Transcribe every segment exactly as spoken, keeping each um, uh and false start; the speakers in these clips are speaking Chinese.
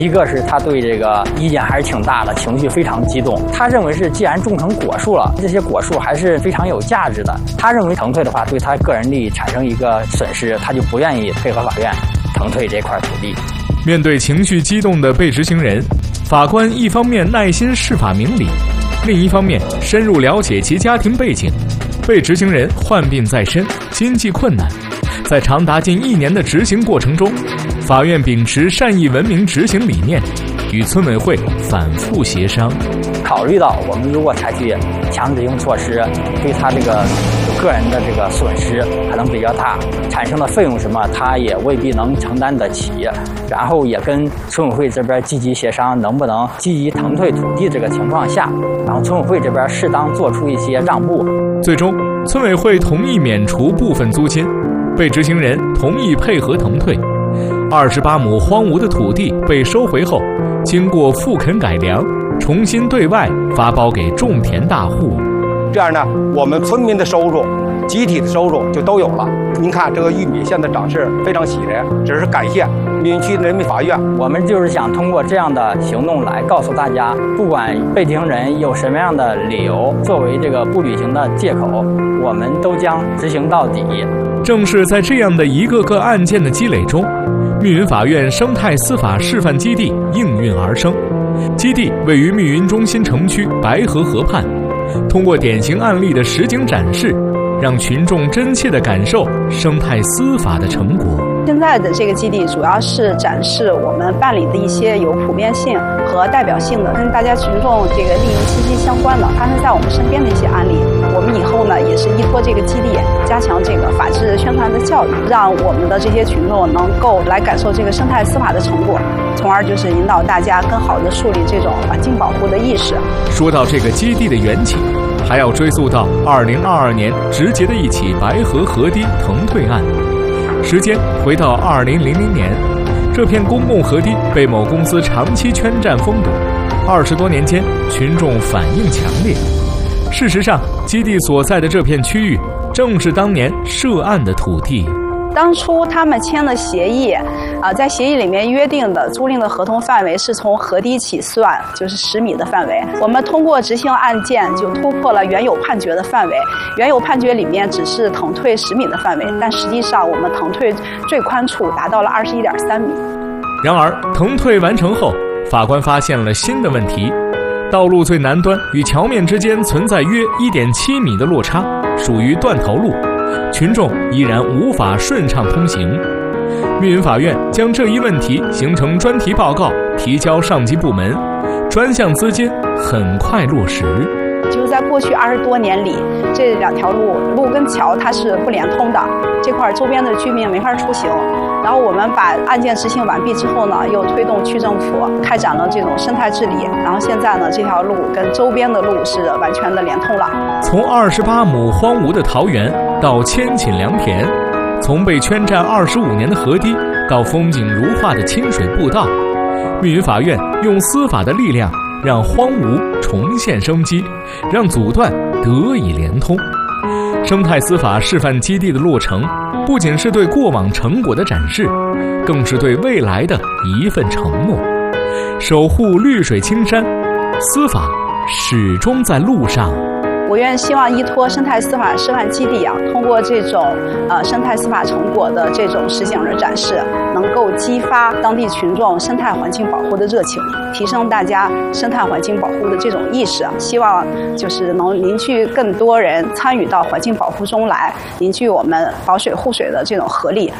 一个是他对这个意见还是挺大的，情绪非常激动。他认为是既然种成果树了，这些果树还是非常有价值的。他认为腾退的话对他个人利益产生一个损失，他就不愿意配合法院腾退这块土地。 面对情绪激动的被执行人，法官一方面耐心释法明理，另一方面深入了解其家庭背景。被执行人患病在身，经济困难，在长达近一年的执行过程中，法院秉持善意文明执行理念，与村委会反复协商。 考虑到我们如果采取强制执行措施，对他这个个人的这个损失可能比较大，产生的费用什么他也未必能承担得起，然后也跟村委会这边积极协商，能不能积极腾退土地这个情况下，然后村委会这边适当做出一些让步。 最终，村委会同意免除部分租金，被执行人同意配合腾退。二十八亩荒芜的土地被收回后，经过复垦改良，重新对外发包给种田大户。 这样呢，我们村民的收入、集体的收入就都有了。您看这个玉米现在涨势非常喜人，只是感谢闵区人民法院。 我们就是想通过这样的行动来告诉大家，不管被执行人有什么样的理由作为这个不履行的借口，我们都将执行到底。 正是在这样的一个个案件的积累中，密云法院生态司法示范基地应运而生。基地位于密云中心城区白河河畔，通过典型案例的实景展示，让群众真切地感受生态司法的成果。 现在的这个基地主要是展示我们办理的一些有普遍性和代表性的，跟大家群众这个利益息息相关的，发生在我们身边的一些案例。我们以后呢，也是依托这个基地，加强这个法治宣传的教育，让我们的这些群众能够来感受这个生态司法的成果，从而就是引导大家更好地树立这种环境保护的意识。 说到这个基地的缘起，还要追溯到二零二二年直接的一起白河河堤腾退案。时间回到二零零零年，这片公共河堤被某公司长期圈占封堵，二十多年间，群众反应强烈。事实上，基地所在的这片区域正是当年涉案的土地。 当初他们签的协议，啊，在协议里面约定的租赁的合同范围是从河堤起算，就是十米的范围。我们通过执行案件就突破了原有判决的范围，原有判决里面只是腾退十米的范围，但实际上我们腾退最宽处达到了二十一点三米。 然而，腾退完成后，法官发现了新的问题：道路最南端与桥面之间存在约一点七米的落差，属于断头路。群众依然无法顺畅通行。密云法院将这一问题形成专题报告，提交上级部门，专项资金很快落实。 就是在过去二十多年里，这两条路路跟桥它是不连通的，这块周边的居民没法出行。然后我们把案件执行完毕之后呢，又推动区政府开展了这种生态治理，然后现在呢，这条路跟周边的路是完全的连通了。 从二十八亩荒芜的桃园到千顷良田，从被圈占二十五年的河堤到风景如画的清水步道，密云法院用司法的力量让荒芜重现生机，让阻断得以连通。生态司法示范基地的落成，不仅是对过往成果的展示，更是对未来的一份承诺。守护绿水青山，司法始终在路上。 我愿希望依托生态司法示范基地啊，通过这种呃生态司法成果的这种实景的展示，能够激发当地群众生态环境保护的热情，提升大家生态环境保护的这种意识。希望就是能凝聚更多人参与到环境保护中来，凝聚我们保水护水的这种合力。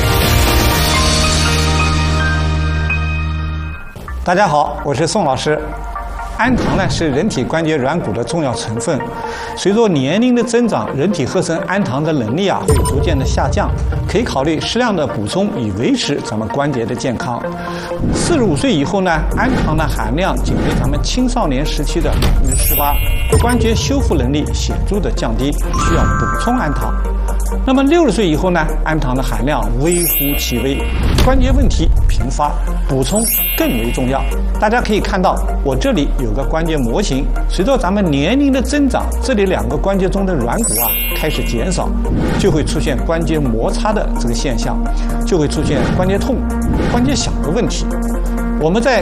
大家好，我是宋老师。氨糖呢是人体关节软骨的重要成分，随着年龄的增长，人体合成氨糖的能力啊会逐渐的下降，可以考虑适量的补充以维持咱们关节的健康。四十五岁以后呢，氨糖的含量仅为咱们青少年时期的百分之十八，关节修复能力显著的降低，需要补充氨糖。那么六十岁以后呢，氨糖的含量微乎其微，关节问题频发，补充更为重要。大家可以看到，我这里有个关节模型，随着咱们年龄的增长，这里两个关节中的软骨啊开始减少，就会出现关节摩擦的这个现象，就会出现关节痛、关节响的问题。 我们在